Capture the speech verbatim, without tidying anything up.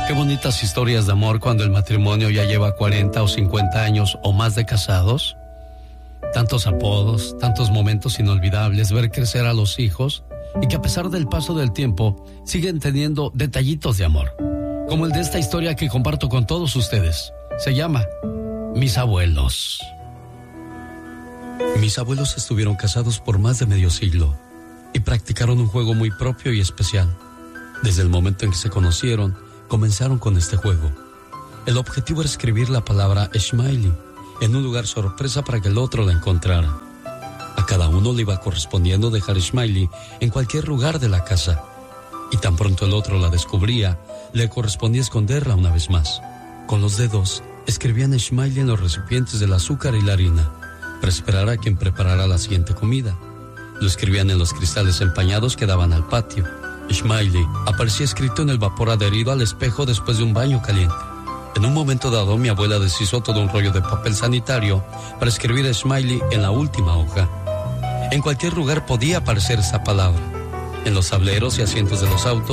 Qué bonitas historias de amor cuando el matrimonio ya lleva cuarenta o cincuenta años o más de casados. Tantos apodos, tantos momentos inolvidables, ver crecer a los hijos y que a pesar del paso del tiempo siguen teniendo detallitos de amor. Como el de esta historia que comparto con todos ustedes. Se llama Mis abuelos. Mis abuelos estuvieron casados por más de medio siglo y practicaron un juego muy propio y especial. Desde el momento en que se conocieron, comenzaron con este juego. El objetivo era escribir la palabra Smiley en un lugar sorpresa para que el otro la encontrara. A cada uno le iba correspondiendo dejar Smiley en cualquier lugar de la casa, y tan pronto el otro la descubría, le correspondía esconderla una vez más. Con los dedos, escribían Smiley en los recipientes del azúcar y la harina, para esperar a quien preparara la siguiente comida. Lo escribían en los cristales empañados que daban al patio. Smiley aparecía escrito en el vapor adherido al espejo después de un baño caliente. En un momento dado, mi abuela deshizo todo un rollo de papel sanitario para escribir Smiley en la última hoja. En cualquier lugar podía aparecer esa palabra. En los tableros y asientos de los autos,